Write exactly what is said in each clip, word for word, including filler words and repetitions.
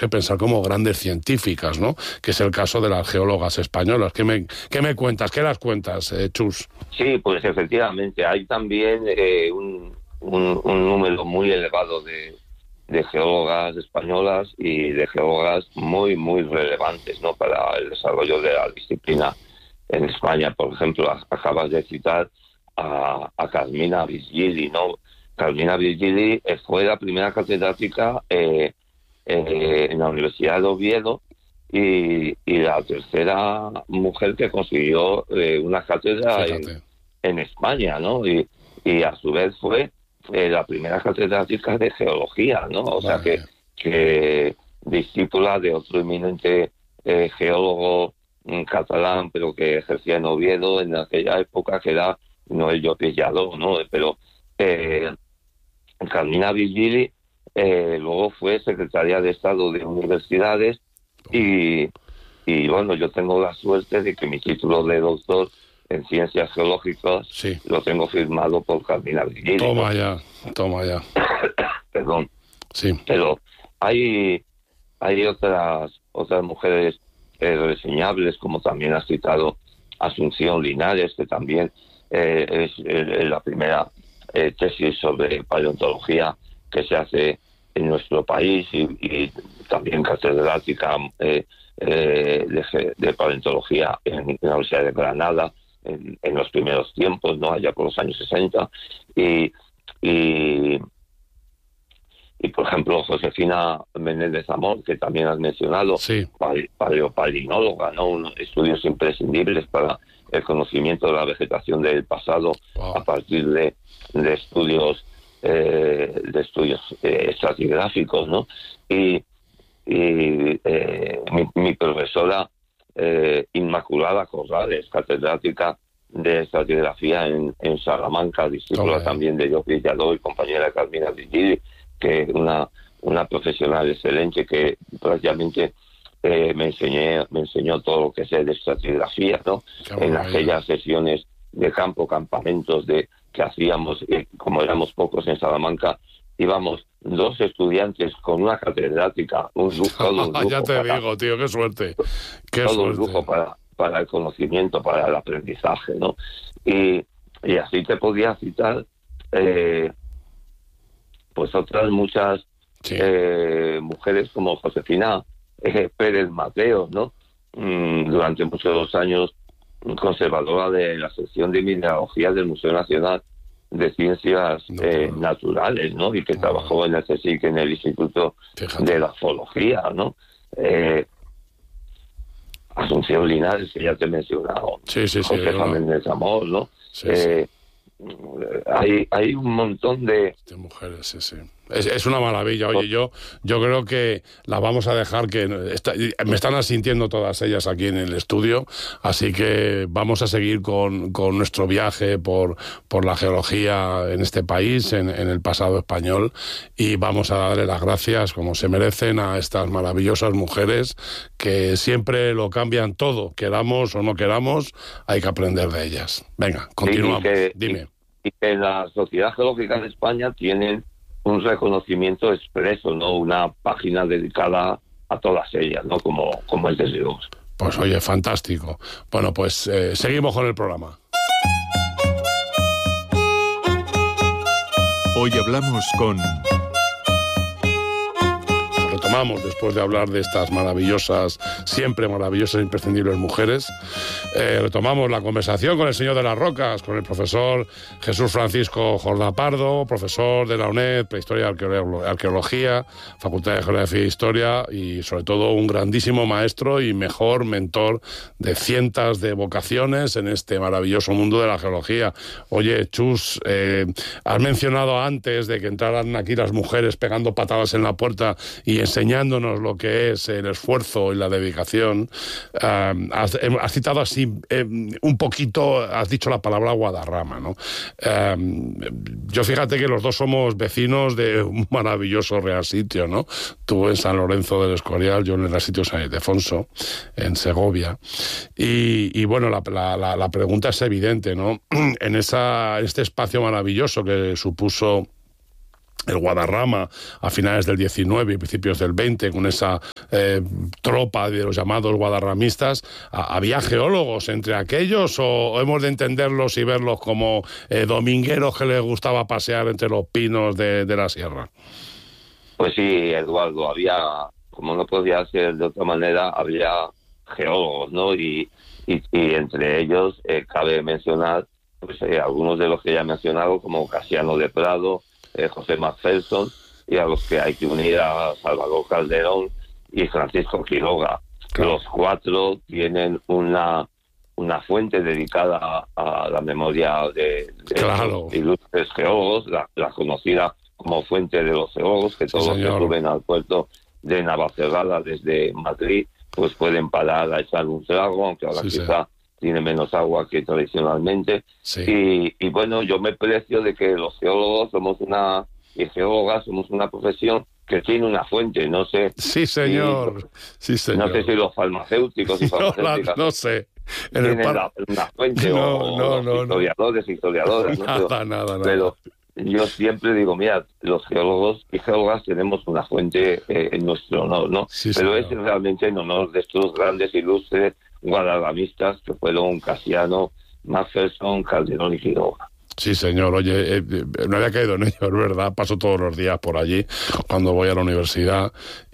que pensar como grandes científicas, ¿no? Que es el caso de las geólogas españolas. ¿Qué me, qué me cuentas? ¿Qué las cuentas, eh, Chus? Sí, pues efectivamente, hay también eh, un, un, un número muy elevado de, de geólogas españolas y de geólogas muy, muy relevantes, ¿no?, para el desarrollo de la disciplina en España. Por ejemplo, acabas de citar a, a Carmina Virgili, ¿no? Carmina Virgili eh, fue la primera catedrática eh, eh, en la Universidad de Oviedo y, y la tercera mujer que consiguió eh, una cátedra en, en España, ¿no? Y, y a su vez fue eh, la primera catedrática de geología, ¿no? O sea que, que discípula de otro eminente eh, geólogo mm, catalán, pero que ejercía en Oviedo en aquella época, que era Noel Llopis Lladó, ¿no? Pero eh, Carmina Virgili eh, luego fue secretaria de Estado de Universidades y, y bueno, yo tengo la suerte de que mi título de doctor en Ciencias Geológicas sí. lo tengo firmado por Carmina Virgili. Toma ¿no? ya, toma ya. Perdón. Sí. Pero hay, hay otras, otras mujeres eh, reseñables, como también has citado Asunción Linares, que también eh, es eh, la primera eh, tesis sobre paleontología que se hace en nuestro país y, y también catedrática eh, eh, de, de paleontología en, en la Universidad de Granada en, en los primeros tiempos, ¿no?, allá por los años sesenta. Y, y, y por ejemplo, Josefina Menéndez Amor, que también has mencionado, sí. paleopalinóloga, ¿no?, unos estudios imprescindibles para el conocimiento de la vegetación del pasado, wow, a partir de, de estudios eh, de estudios eh, estratigráficos, ¿no? Y, y eh, mi, mi profesora eh, Inmaculada Corrales, catedrática de estratigrafía en, en Salamanca, discípula okay. también de Llopis Lladó y compañera de Carmina Virgili, que una una profesional excelente que prácticamente eh, me enseñé me enseñó todo lo que sé de estratigrafía, ¿no? En aquellas sesiones de campo, campamentos de que hacíamos, eh, como éramos pocos en Salamanca, íbamos dos estudiantes con una catedrática, un lujo, todo un lujo. Ya te para, digo, tío, qué suerte. Qué todo suerte. un lujo para, para el conocimiento, para el aprendizaje, ¿no? Y, y así te podía citar eh, pues otras muchas sí. eh, mujeres como Josefina eh, Pérez Mateo, ¿no? Mm, durante muchos años conservadora de la sección de mineralogía del Museo Nacional de Ciencias no, eh, no. Naturales, ¿no? Y que no. trabajó en el CSIC, en el Instituto Fíjate. de la Zoología, ¿no? Eh, Asunción Linares, que ya te he mencionado. Sí, sí, sí. Josefa Méndez Amor, ¿no? Sí, eh, sí. Hay, hay un montón de... de mujeres, sí, sí. Es, es una maravilla. Oye, yo yo creo que la vamos a dejar que... Está, me están asintiendo todas ellas aquí en el estudio, así que vamos a seguir con, con nuestro viaje por, por la geología en este país, en, en el pasado español, y vamos a darle las gracias, como se merecen, a estas maravillosas mujeres que siempre lo cambian todo. Queramos o no queramos, hay que aprender de ellas. Venga, continuamos. Sí, y que, Dime. Y, y que la Sociedad Geológica de España tiene un reconocimiento expreso, ¿no? Una página dedicada a todas ellas, ¿no? Como, como el de Dios. Pues oye, fantástico. Bueno, pues eh, seguimos con el programa. Hoy hablamos con... Retomamos después de hablar de estas maravillosas, siempre maravillosas e imprescindibles mujeres. Eh, retomamos la conversación con el señor de las rocas, con el profesor Jesús Francisco Jordá Pardo, profesor de la UNED, Prehistoria y Arqueología, Facultad de Geografía e Historia, y sobre todo un grandísimo maestro y mejor mentor de cientos de vocaciones en este maravilloso mundo de la geología. Oye, Chus, eh, has mencionado antes de que entraran aquí las mujeres pegando patadas en la puerta y enseñándonos lo que es el esfuerzo y la dedicación. Uh, has, has citado así eh, un poquito, has dicho la palabra Guadarrama, ¿no? Uh, yo fíjate que los dos somos vecinos de un maravilloso Real Sitio, ¿no? Tú en San Lorenzo del Escorial, yo en el Real Sitio San Ildefonso, en Segovia. Y, y bueno, la, la, la pregunta es evidente, ¿no? En esa, este espacio maravilloso que supuso el Guadarrama a finales del diecinueve y principios del veinte, con esa eh, tropa de los llamados guadarramistas, ¿había geólogos entre aquellos o hemos de entenderlos y verlos como eh, domingueros que les gustaba pasear entre los pinos de, de la sierra? Pues sí, Eduardo, había, como no podía ser de otra manera, había geólogos, ¿no? Y, y, y entre ellos eh, cabe mencionar pues, eh, algunos de los que ya he mencionado, como Casiano de Prado, Eh, José Macpherson, y a los que hay que unir a Salvador Calderón y Francisco Quiroga. Claro. Los cuatro tienen una una fuente dedicada a, a la memoria de, de claro. los ilustres geólogos, la, la conocida como Fuente de los Geólogos, que todos sí, los que suben al puerto de Navacerrada desde Madrid pues pueden parar a echar un trago, aunque ahora sí, quizá sí. tiene menos agua que tradicionalmente. Sí. Y, y bueno, yo me precio de que los geólogos somos una, y geólogas somos una profesión que tiene una fuente, no sé. Sí, señor. Si, sí, señor. No sé si los farmacéuticos y farmacéuticas. No, no sé. En tienen el par... la, una fuente no, o no, los no, historiadores, no. historiadoras. Nada, ¿no? Pero, nada, nada. Pero yo siempre digo, mira, los geólogos y geólogas tenemos una fuente eh, en nuestro honor, ¿no? Sí, pero es realmente en honor de estos grandes ilustres guadarramistas que fueron Casiano, Macpherson, Calderón y Quiroga. Sí, señor. Oye, eh, no había caído en ello, es verdad. Paso todos los días por allí cuando voy a la universidad.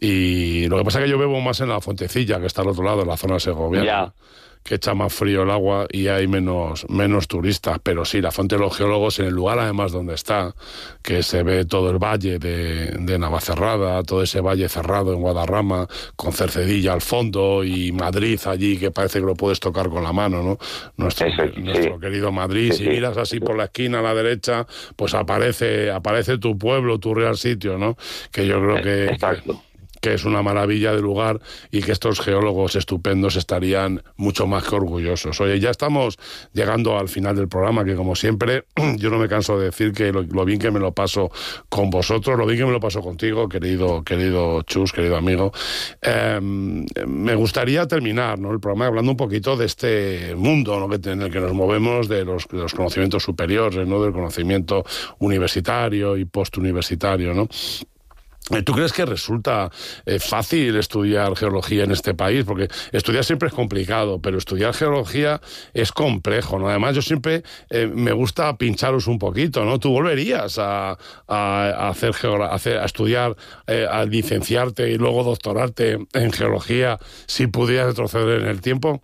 Y lo que pasa es que yo bebo más en la Fuentecilla, que está al otro lado, en la zona segoviana. Ya. Que echa más frío el agua y hay menos, menos turistas. Pero sí, la Fuente de los Geólogos, en el lugar además donde está, que se ve todo el valle de, de Navacerrada, todo ese valle cerrado en Guadarrama, con Cercedilla al fondo y Madrid allí, que parece que lo puedes tocar con la mano, ¿no? Nuestro, sí, sí. nuestro querido Madrid. Sí, si miras así por la esquina a la derecha, pues aparece, aparece tu pueblo, tu real sitio, ¿no? Que yo creo que... Exacto. que que es una maravilla de lugar y que estos geólogos estupendos estarían mucho más que orgullosos. Oye, ya estamos llegando al final del programa, que como siempre, yo no me canso de decir que lo, lo bien que me lo paso con vosotros, lo bien que me lo paso contigo, querido, querido Chus, querido amigo. Eh, me gustaría terminar, ¿no?, el programa hablando un poquito de este mundo, ¿no?, que, en el que nos movemos, de los, de los conocimientos superiores, ¿no?, del conocimiento universitario y postuniversitario, ¿no? ¿Tú crees que resulta eh, fácil estudiar geología en este país? Porque estudiar siempre es complicado, pero estudiar geología es complejo, ¿no? Además, yo siempre eh, me gusta pincharos un poquito, ¿no? ¿Tú volverías a, a, a hacer geogra- a, hacer, a estudiar, eh, a licenciarte y luego doctorarte en geología si pudieras retroceder en el tiempo?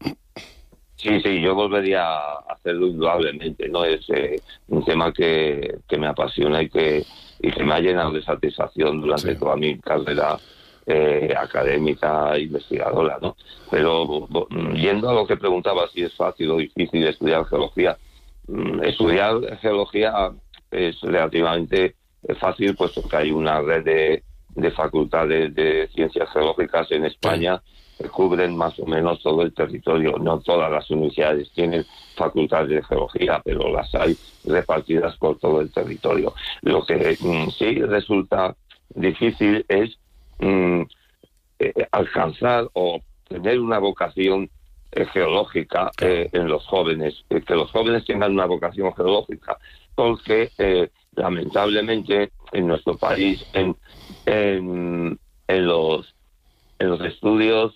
Sí, sí, yo volvería a hacerlo indudablemente, ¿no? Es eh, un tema que, que me apasiona y que y que me ha llenado de satisfacción durante sí. toda mi carrera eh, académica e investigadora, ¿no? Pero yendo a lo que preguntaba, si es fácil o difícil estudiar geología, estudiar geología es relativamente fácil, puesto que hay una red de, de facultades de ciencias geológicas en España sí. que cubren más o menos todo el territorio. No todas las universidades tienen facultades de geología, pero las hay repartidas por todo el territorio. Lo que mm, sí resulta difícil es mm, eh, alcanzar o tener una vocación eh, geológica eh, en los jóvenes, eh, que los jóvenes tengan una vocación geológica, porque eh, lamentablemente en nuestro país, en, en, en los en los estudios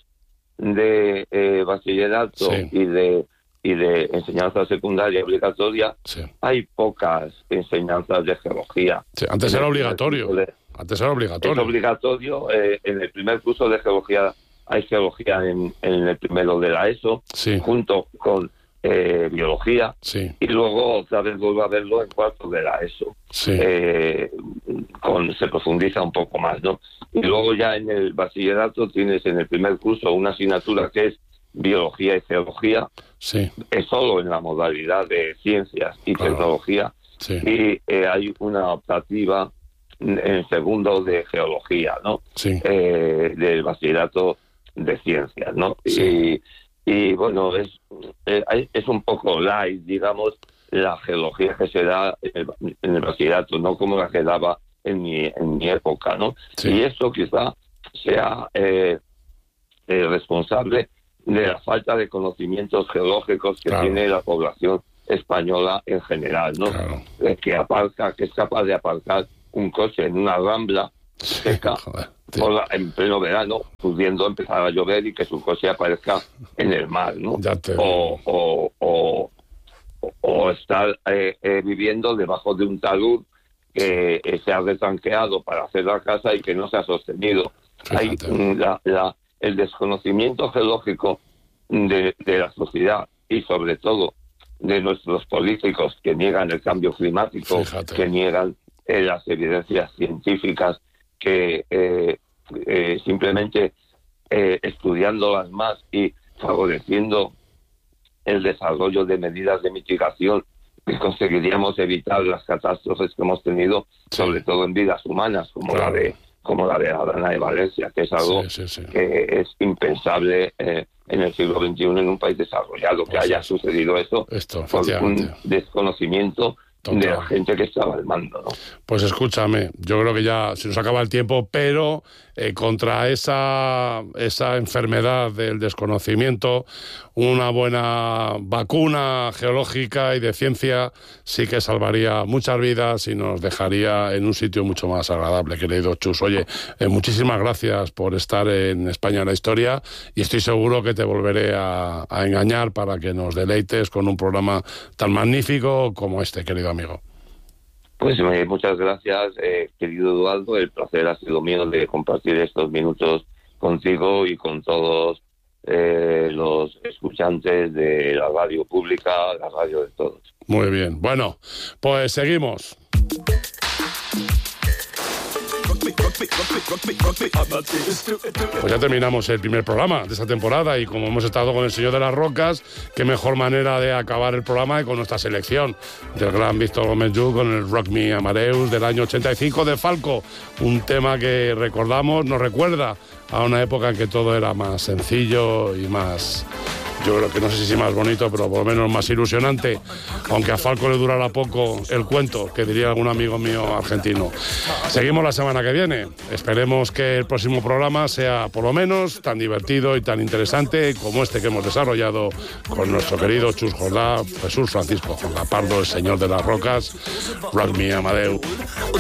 de eh, bachillerato sí. y de y de enseñanza secundaria obligatoria, sí. hay pocas enseñanzas de geología. Sí, antes era obligatorio. De, antes era obligatorio. Es obligatorio. Eh, en el primer curso de geología hay geología en, en el primero de la ESO, sí. junto con eh, biología, sí. y luego otra vez vuelvo a verlo en cuarto de la ESO. Sí. Eh, con, se profundiza un poco más, ¿no? Y luego ya en el bachillerato tienes en el primer curso una asignatura que es biología y geología, sí. es solo en la modalidad de ciencias y claro. tecnología, sí. y eh, hay una optativa en segundo de geología, ¿no? Sí. Eh, del bachillerato de ciencias, ¿no? Sí. Y, y bueno, es, es un poco light, digamos, la geología que se da en el, en el bachillerato, no como la que daba en mi, en mi época, ¿no? Sí. Y esto quizá sea eh, eh, responsable de la falta de conocimientos geológicos que claro. tiene la población española en general, ¿no? Claro. Que aparca, que es capaz de aparcar un coche en una rambla seca, Joder, por la- en pleno verano, pudiendo empezar a llover y que su coche aparezca en el mar, ¿no? Ya te O, o, o, o estar eh, eh, viviendo debajo de un talud que eh, se ha retranqueado para hacer la casa y que no se ha sostenido. Hay Fíjate. mm, la, la, el desconocimiento geológico de, de la sociedad y sobre todo de nuestros políticos que niegan el cambio climático, Fíjate. que niegan eh, las evidencias científicas, que eh, eh, simplemente eh, estudiándolas más y favoreciendo el desarrollo de medidas de mitigación que conseguiríamos evitar las catástrofes que hemos tenido, Sí. sobre todo en vidas humanas, como Claro. la de como la de Adana de Valencia, que es algo Sí, sí, sí. que es impensable eh, en el siglo veintiuno en un país desarrollado, que Pues haya eso. sucedido eso Esto, por efectivamente. un desconocimiento Total. de la gente que estaba al mando, ¿no? Pues escúchame, yo creo que ya se nos acaba el tiempo, pero eh, contra esa, esa enfermedad del desconocimiento, una buena vacuna geológica y de ciencia sí que salvaría muchas vidas y nos dejaría en un sitio mucho más agradable, querido Chus. Oye, eh, muchísimas gracias por estar en España en la Historia y estoy seguro que te volveré a, a engañar para que nos deleites con un programa tan magnífico como este, querido amigo. Pues eh, muchas gracias, eh, querido Eduardo. El placer ha sido mío de compartir estos minutos contigo y con todos eh, los escuchantes de la radio pública, la radio de todos. Muy bien. Bueno, pues seguimos. Pues ya terminamos el primer programa de esta temporada y como hemos estado con el Señor de las Rocas, qué mejor manera de acabar el programa que con nuestra selección del gran Víctor Gómez Lluch con el Rock Me Amadeus del año ochenta y cinco de Falco, un tema que recordamos, nos recuerda a una época en que todo era más sencillo y más... Yo creo que no sé si más bonito, pero por lo menos más ilusionante, aunque a Falco le durara poco el cuento, que diría algún amigo mío argentino. Seguimos la semana que viene. Esperemos que el próximo programa sea por lo menos tan divertido y tan interesante como este que hemos desarrollado con nuestro querido Chus Jordá, Jesús Francisco Jordá Pardo, el Señor de las Rocas, Rock Me Amadeus.